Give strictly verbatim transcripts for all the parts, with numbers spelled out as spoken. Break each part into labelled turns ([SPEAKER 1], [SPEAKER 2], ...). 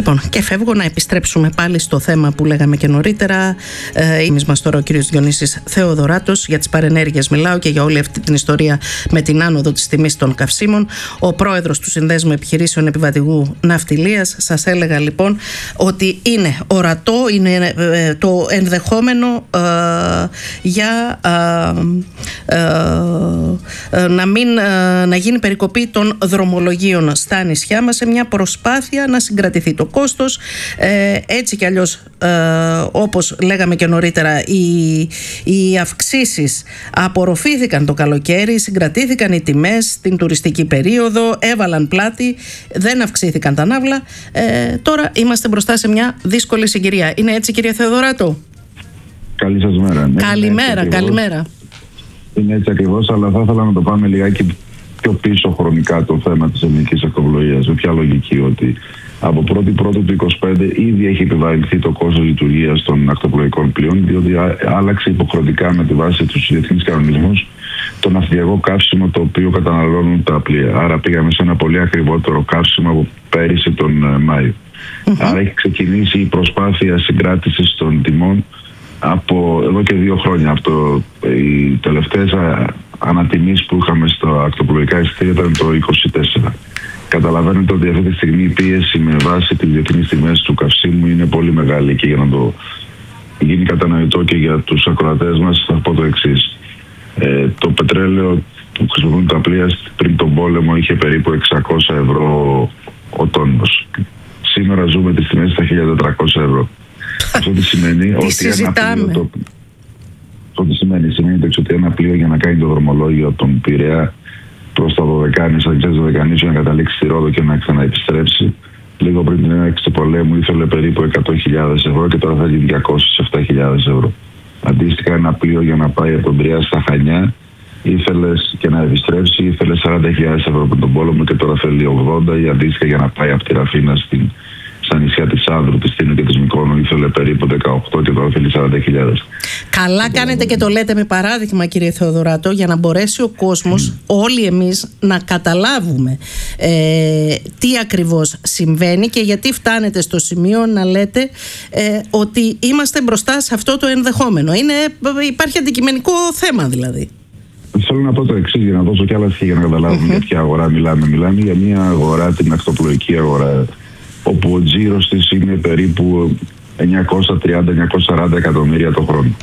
[SPEAKER 1] Λοιπόν, και φεύγω να επιστρέψουμε πάλι στο θέμα που λέγαμε και νωρίτερα. Ε, Εμείς μας τώρα ο κύριος Διονύσης Θεοδωράτος, για τις παρενέργειες μιλάω και για όλη αυτή την ιστορία με την άνοδο της τιμής των καυσίμων. Ο πρόεδρος του Συνδέσμου Επιχειρήσεων Επιβατηγού Ναυτιλίας. Σας έλεγα λοιπόν ότι είναι ορατό, είναι ε, το ενδεχόμενο ε, για ε, ε, ε, να, μην, ε, να γίνει περικοπή των δρομολογίων στα νησιά μας, σε μια προσπάθεια να συγκρατηθεί το κόστος. Ε, έτσι κι αλλιώς, ε, όπως λέγαμε και νωρίτερα, οι, οι αυξήσεις απορροφήθηκαν το καλοκαίρι, συγκρατήθηκαν οι τιμές την τουριστική περίοδο, έβαλαν πλάτη, δεν αυξήθηκαν τα ναύλα. Ε, τώρα είμαστε μπροστά σε μια δύσκολη συγκυρία. Είναι έτσι, κύριε Θεοδωράτο?
[SPEAKER 2] Καλή σας μέρα. Ναι,
[SPEAKER 1] καλημέρα, καλημέρα.
[SPEAKER 2] Είναι έτσι ακριβώς, αλλά θα ήθελα να το πάμε λιγάκι πιο πίσω χρονικά το θέμα της ελληνικής ακτοπλοείας. Με ποια λογική? Ότι από πρώτη πρώτη του είκοσι πέντε ήδη έχει επιβαρυνθεί το κόστος λειτουργίας των ακτοπλοϊκών πλοίων, διότι άλλαξε υποχρεωτικά με τη βάση τους διεθνείς κανονισμούς το ναυπηγικό καύσιμο το οποίο καταναλώνουν τα πλοία. Άρα πήγαμε σε ένα πολύ ακριβότερο καύσιμο από πέρυσι τον Μάιο. Mm-hmm. Άρα έχει ξεκινήσει η προσπάθεια συγκράτησης των τιμών από εδώ και δύο χρόνια. Αυτό, οι τελευταίες ανατιμήσεις που είχαμε στα ακτοπλοϊκά εισιτήρια ήταν το είκοσι τέσσερα. Καταλαβαίνετε ότι αυτή τη στιγμή η πίεση με βάση τις διεθνείς τιμές του καυσίμου είναι πολύ μεγάλη, και για να το γίνει κατανοητό και για τους ακροατές μας θα πω το εξής. Ε, το πετρέλαιο που χρησιμοποιούν τα πλοία πριν τον πόλεμο είχε περίπου εξακόσια ευρώ ο τόνος. Σήμερα ζούμε τις τιμές στα χίλια τετρακόσια ευρώ. Αυτό τι σημαίνει? Ότι ένα πλοίο, το, αυτό τι σημαίνει? Σημαίνει ότι ένα πλοίο για να κάνει το δρομολόγιο από τον Πειραιά προς τα Δωδεκάνησα, τα Δωδεκανήσια, να καταλήξει στη Ρόδο και να ξαναεπιστρέψει, λίγο πριν την έναρξη του πολέμου ήθελε περίπου εκατό χιλιάδες ευρώ και τώρα θα γίνει διακόσιες επτά χιλιάδες ευρώ. Αντίστοιχα, ένα πλοίο για να πάει από τον Πειραιά στα Χανιά ήθελε και να επιστρέψει, ήθελε σαράντα χιλιάδες ευρώ από τον πόλεμο και τώρα θέλει ογδόντα, ή αντίστοιχα για να πάει από τη Ραφίνα στην, στα νησιά της Άνδρου, της Τίνου και της Μυκόνου ήθελε περίπου δεκαοκτώ και τώρα θέλει σαράντα χιλιάδες.
[SPEAKER 1] Καλά κάνετε και το λέτε με παράδειγμα, κύριε Θεοδωράτο, για να μπορέσει ο κόσμος, mm. όλοι εμείς, να καταλάβουμε ε, τι ακριβώς συμβαίνει και γιατί φτάνετε στο σημείο να λέτε ε, ότι είμαστε μπροστά σε αυτό το ενδεχόμενο. Είναι, υπάρχει αντικειμενικό θέμα δηλαδή.
[SPEAKER 2] Θέλω να πω το εξής, για να δώσω κι άλλα στοιχεία για να καταλάβουμε mm-hmm. για ποια αγορά μιλάμε. Μιλάμε για μια αγορά, την ακτοπλοϊκή αγορά, όπου ο τζίρος της είναι περίπου εννιακόσια τριάντα με εννιακόσια σαράντα εκατομμύρια το χρόνο.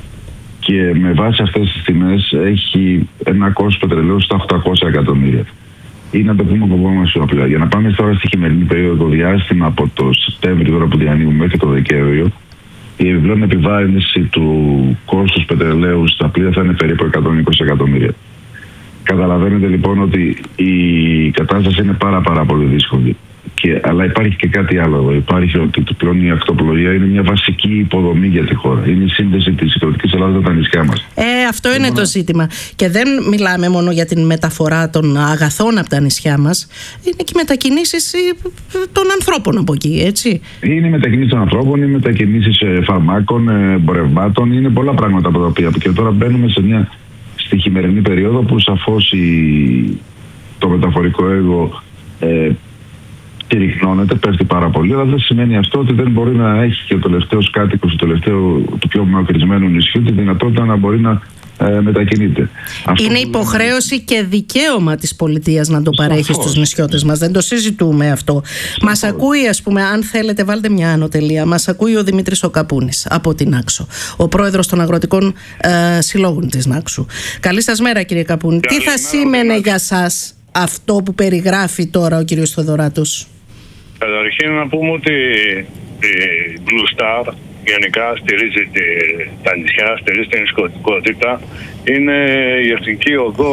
[SPEAKER 2] Και με βάση αυτές τις τιμές έχει ένα κόστος πετρελαίου στα οκτακόσια εκατομμύρια. Ή να το πούμε από μόνο μας απλά. Για να πάμε τώρα στη χειμερινή περίοδο, το διάστημα από το Σεπτέμβριο τώρα που διανύουμε μέχρι το Δεκέμβριο, η επιπλέον επιβάρυνση του κόστους πετρελαίου στα πλοία θα είναι περίπου εκατόν είκοσι εκατομμύρια. Καταλαβαίνετε λοιπόν ότι η κατάσταση είναι πάρα πάρα πολύ δύσκολη. Και, αλλά υπάρχει και κάτι άλλο εδώ. Υπάρχει ότι το πλέον η ακτοπλοεία είναι μια βασική υποδομή για τη χώρα. Είναι η σύνδεση της υπηρετικής Ελλάδας με τα νησιά μας.
[SPEAKER 1] Ε, αυτό είναι το ζήτημα. Και δεν μιλάμε μόνο για την μεταφορά των αγαθών από τα νησιά μας. Είναι και οι μετακινήσεις των ανθρώπων από εκεί, έτσι.
[SPEAKER 2] Είναι οι μετακινήσεις των ανθρώπων, είναι οι μετακινήσεις φαρμάκων, εμπορευμάτων. Είναι πολλά πράγματα από τα οποία. Και τώρα μπαίνουμε σε μια στη χειμερινή περίοδο που σαφώς η, το μεταφορικό έργο ε, κηρυκνώνεται, πέφτει πάρα πολύ, αλλά δεν σημαίνει αυτό ότι δεν μπορεί να έχει και ο τελευταίος κάτοικος του τελευταίου, του πιο μακρισμένου νησιού, τη δυνατότητα να μπορεί να ε, μετακινείται. Αυτό
[SPEAKER 1] είναι υποχρέωση είναι... και δικαίωμα της πολιτείας να το παρέχει Σαφώς. στους νησιώτες μας. Δεν το συζητούμε αυτό. Σαφώς. Μας ακούει, ας πούμε, αν θέλετε, βάλτε μια ανωτελεία. Μας ακούει ο Δημήτρης ο Καπούνης από την Νάξο, ο πρόεδρος των αγροτικών ε, συλλόγων της Νάξου. Καλή σας μέρα, κύριε Καπούνη. Καλή Τι θα σήμαινε για σας αυτό που περιγράφει τώρα ο κύριος Θεοδωράτος?
[SPEAKER 3] Καταρχήν να πούμε ότι η Blue Star γενικά στηρίζει τη, τα νησιά, στηρίζει την νησιωτικότητα. Είναι η εθνική οδό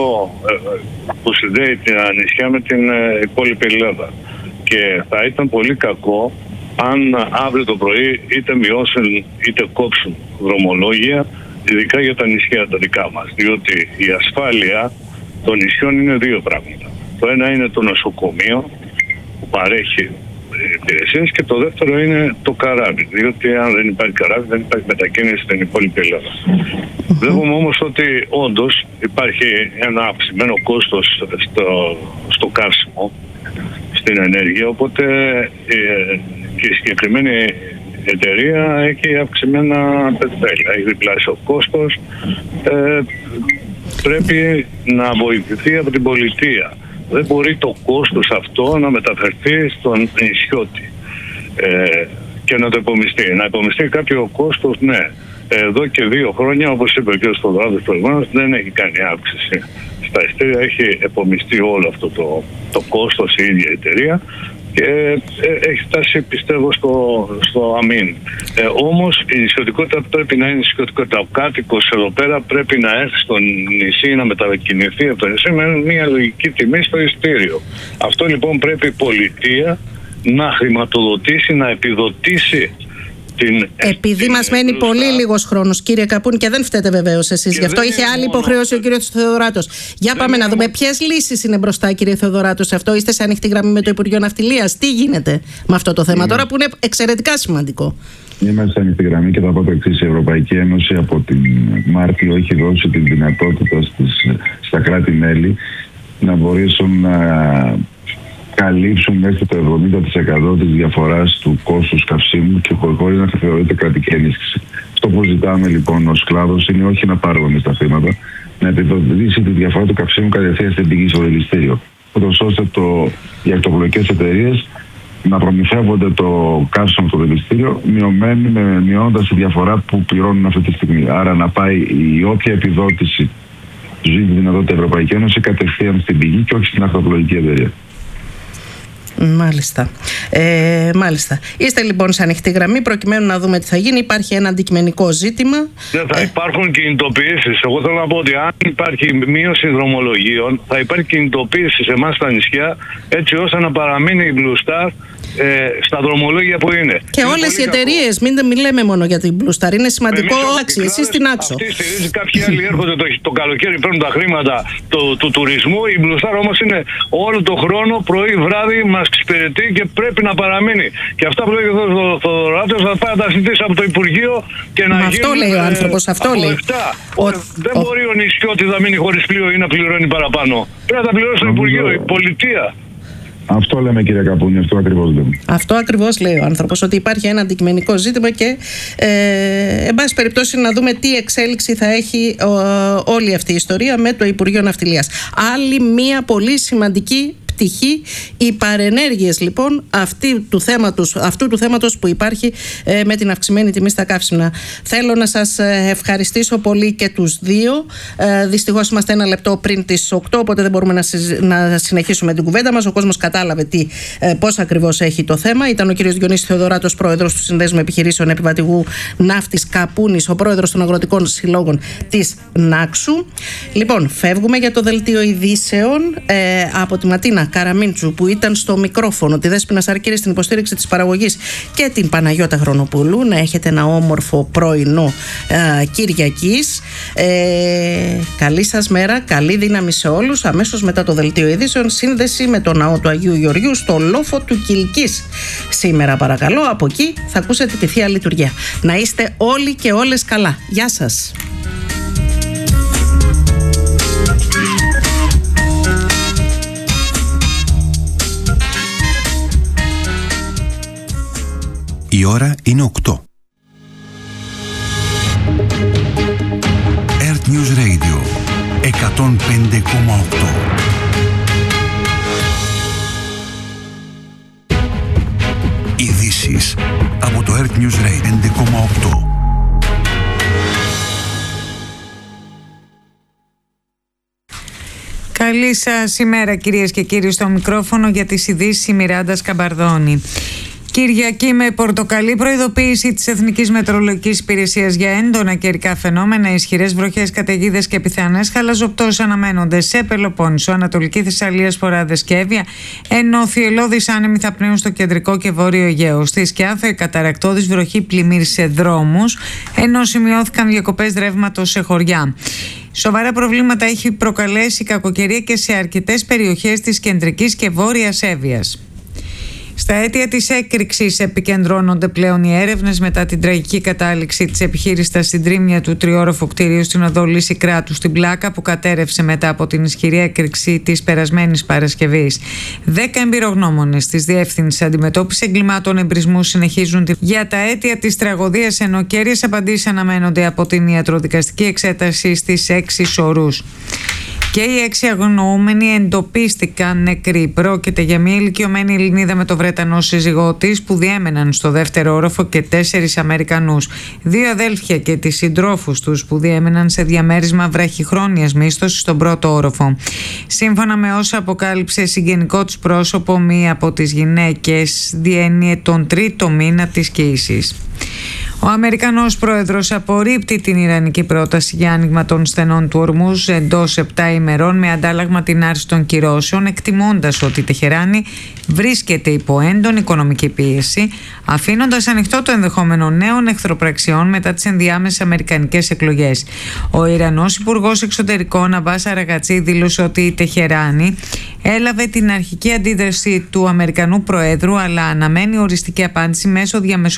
[SPEAKER 3] που συνδέει την νησιά με την υπόλοιπη Ελλάδα. Και θα ήταν πολύ κακό αν αύριο το πρωί είτε μειώσουν είτε κόψουν δρομολόγια, ειδικά για τα νησιά τα δικά μας. Διότι η ασφάλεια των νησιών είναι δύο πράγματα. Το ένα είναι το νοσοκομείο που παρέχει υπηρεσίες και το δεύτερο είναι το καράβι. Διότι αν δεν υπάρχει καράβι δεν υπάρχει μετακίνηση στην υπόλοιπη Ελλάδα. Βλέπουμε όμως ότι όντως υπάρχει ένα αυξημένο κόστος στο, στο καύσιμο, στην ενέργεια, οπότε ε, και η συγκεκριμένη εταιρεία έχει αυξημένα πετρέλαια, έχει διπλάσιο κόστος. Ε, πρέπει να βοηθηθεί από την πολιτεία. Δεν μπορεί το κόστος αυτό να μεταφερθεί στον νησιώτη ε, και να το υπομειστεί. Να υπομειστεί κάποιο κόστος, ναι. Εδώ και δύο χρόνια, όπως είπε ο κ. Θοδωράτος προηγουμένως, δεν έχει κάνει αύξηση στα ειστήρια. Έχει επομειστεί όλο αυτό το, το κόστος η ίδια η εταιρεία και ε, έχει φτάσει, πιστεύω, στο, στο αμήν. Ε, όμως η νησιωτικότητα πρέπει να είναι νησιωτικότητα. Ο κάτοικος εδώ πέρα πρέπει να έρθει στο νησί, να μετακινηθεί από το νησί με μια λογική τιμή στο ειστήριο. Αυτό λοιπόν πρέπει η πολιτεία να χρηματοδοτήσει, να επιδοτήσει. Την,
[SPEAKER 1] Επειδή την μας μένει πολύ λίγος χρόνος, κύριε Καπούνη, και δεν φταίτε βεβαίως εσείς. Γι' αυτό είχε άλλη μόνο... υποχρέωση ο κύριος Θεοδωράτος. Για δεν πάμε να δούμε ποιες λύσεις είναι μπροστά, κύριε Θεοδωράτο, σε αυτό. Είστε σε ανοιχτή γραμμή με το Υπουργείο Ναυτιλίας. Τι γίνεται με αυτό το θέμα, mm. τώρα που είναι εξαιρετικά σημαντικό?
[SPEAKER 2] Είμαστε σε ανοιχτή γραμμή και θα πω το εξής. Η Ευρωπαϊκή Ένωση από την Μάρτιο έχει δώσει την δυνατότητα στις, στα κράτη-μέλη να μπορέσουν να καλύψουν μέχρι το εβδομήντα τοις εκατό της διαφοράς του κόστους καυσίμου και χωρίς να θεωρείται κρατική ενίσχυση. Αυτό που ζητάμε λοιπόν ως κλάδος είναι όχι να πάρουμε εμείς τα χρήματα, να επιδοτήσει τη διαφορά του καυσίμου κατευθείαν στην πηγή στο δηληστήριο. Ούτως ώστε το, οι ακτοπλοϊκές εταιρείες να προμηθεύονται το καύσιμο στο δηληστήριο μειώνοντας τη διαφορά που πληρώνουν αυτή τη στιγμή. Άρα να πάει η όποια επιδότηση ζει τη δυνατότητα η Ευρωπαϊκή Ένωση κατευθείαν στην πηγή και όχι στην ακτοπλοϊκή εταιρεία.
[SPEAKER 1] Μάλιστα. Ε, μάλιστα. Είστε λοιπόν σε ανοιχτή γραμμή προκειμένου να δούμε τι θα γίνει. Υπάρχει ένα αντικειμενικό ζήτημα.
[SPEAKER 3] Δεν θα ε... υπάρχουν κινητοποιήσεις. Εγώ θέλω να πω ότι αν υπάρχει μείωση δρομολογίων, θα υπάρχει κινητοποίηση σε εμάς στα νησιά, έτσι ώστε να παραμείνει η Blue Star ε, στα δρομολόγια που είναι.
[SPEAKER 1] Και είναι όλες οι εταιρείες, μην, μην λέμε μόνο για την Blue Star. Είναι σημαντικό. Άξι, εσείς στην Άξο.
[SPEAKER 3] Αυτή στηρίζει, κάποιοι άλλοι έρχονται το, το καλοκαίρι, παίρνουν τα χρήματα του, του τουρισμού. Η Blue Star όμως είναι όλο το χρόνο, πρωί, βράδυ, μας εξυπηρετεί και πρέπει να παραμείνει. Και αυτά που λέει ο Θοδωράτος θα πάει να τα συζητήσει από το Υπουργείο και να γίνει.
[SPEAKER 1] Αυτό λέει ο άνθρωπος, αυτό λέει.
[SPEAKER 3] Ο, δεν ο... μπορεί ο νησιώτης να μείνει χωρίς πλοίο ή να πληρώνει παραπάνω. Πρέπει να τα πληρώσει το Υπουργείο, η πολιτεία.
[SPEAKER 2] Αυτό λέμε, κύριε Καπούνη, αυτό ακριβώς λέμε.
[SPEAKER 1] Αυτό ακριβώς λέει ο άνθρωπος, ότι υπάρχει ένα αντικειμενικό ζήτημα και ε, εν πάση περιπτώσει να δούμε τι εξέλιξη θα έχει ο, όλη αυτή η ιστορία με το Υπουργείο Ναυτιλίας. Άλλη μία πολύ σημαντική πτυχή, οι παρενέργειες λοιπόν αυτή του θέματος, αυτού του θέματος που υπάρχει ε, με την αυξημένη τιμή στα καύσιμα. Θέλω να σας ευχαριστήσω πολύ και τους δύο. Ε, δυστυχώς είμαστε ένα λεπτό πριν τις οκτώ, οπότε δεν μπορούμε να, συζ... να συνεχίσουμε την κουβέντα μας. Ο κόσμος κατάλαβε τι, ε, πώς ακριβώς έχει το θέμα. Ήταν ο κύριος Διονύσης Θεοδωράτος, πρόεδρος του Συνδέσμου Επιχειρήσεων Επιβατηγού Ναύτης Καπούνης, ο πρόεδρος των Αγροτικών Συλλόγων της Νάξου. Λοιπόν, φεύγουμε για το δελτίο ειδήσεων ε, από τη Ματίνα Καραμίντσου που ήταν στο μικρόφωνο, τη Δέσποινα Σαρκήρη στην υποστήριξη της παραγωγής και την Παναγιώτα Χρονοπούλου. Να έχετε ένα όμορφο πρωινό ε, Κυριακής. Ε, καλή σας μέρα, καλή δύναμη σε όλους. Αμέσως μετά το δελτίο ειδήσεων, σύνδεση με το ναό του Αγίου Γεωργίου στο λόφο του Κιλκής. Σήμερα παρακαλώ, από εκεί θα ακούσετε τη Θεία Λειτουργία. Να είστε όλοι και όλες καλά. Γεια σας.
[SPEAKER 4] Η ώρα είναι οκτώ. Earth News Radio εκατόν πέντε κόμμα οκτώ. Ειδήσεις από το Earth News Radio πέντε κόμμα οκτώ.
[SPEAKER 5] Καλή σας ημέρα, κυρίες και κύριοι, στο μικρόφωνο για τις ειδήσεις η Μιράντα Σκαμπαρδόνη. Κυριακή με πορτοκαλί προειδοποίηση της Εθνικής Μετεωρολογικής Υπηρεσίας για έντονα καιρικά φαινόμενα, ισχυρές βροχές, καταιγίδες και πιθανές χαλαζοπτώσεις αναμένονται σε Πελοπόννησο, Ανατολική Θεσσαλία, Σποράδες και Εύβοια, ενώ θυελλώδεις άνεμοι θα πνέουν στο κεντρικό και βόρειο Αιγαίο. Στη Σκιάθο η καταρρακτώδης βροχή πλημμύρισε δρόμους, ενώ σημειώθηκαν διακοπές ρεύματος σε χωριά. Σοβαρά προβλήματα έχει προκαλέσει η κακοκαιρία και σε αρκετές περιοχές της κεντρικής και βόρειας Εύβοιας. Στα αίτια της έκρηξης επικεντρώνονται πλέον οι έρευνες μετά την τραγική κατάληξη της επιχείρησης στα συντρίμμια του τριόροφου κτηρίου στην οδό Λύση Κράτου στην Πλάκα, που κατέρευσε μετά από την ισχυρή έκρηξη της περασμένης Παρασκευής. Δέκα εμπειρογνώμονες της Διεύθυνσης Αντιμετώπισης Εγκλημάτων Εμπρισμού συνεχίζουν τη... για τα αίτια της τραγωδίας, ενώ κέρυες απαντήσεις αναμένονται από την ιατροδικαστική εξέταση στις έξι σωρούς. Και οι έξι αγνοούμενοι εντοπίστηκαν νεκροί. Πρόκειται για μια ηλικιωμένη Ελληνίδα με το Βρετανό σύζυγό της που διέμεναν στο δεύτερο όροφο και τέσσερις Αμερικανούς. Δύο αδέλφια και τις συντρόφους τους που διέμεναν σε διαμέρισμα βραχυχρόνιας μίσθωσης στον πρώτο όροφο. Σύμφωνα με όσα αποκάλυψε συγγενικό τους πρόσωπο, μία από τις γυναίκες διένυε τον τρίτο μήνα της κοίησης. Ο Αμερικανός πρόεδρος απορρίπτει την ιρανική πρόταση για άνοιγμα των στενών του Ορμούζ εντός επτά ημερών με αντάλλαγμα την άρση των κυρώσεων, εκτιμώντας ότι η Τεχεράνη βρίσκεται υπό έντονη οικονομική πίεση, αφήνοντας ανοιχτό το ενδεχόμενο νέων εχθροπραξιών μετά τις ενδιάμεσες αμερικανικές εκλογές. Ο Ιρανός Υπουργός Εξωτερικών Αμπάς Αραγκατσί δήλωσε ότι η Τεχεράνη έλαβε την αρχική αντίδραση του Αμερικανού Προέδρου, αλλά αναμένει οριστική απάντηση μέσω διαμεσολαβητών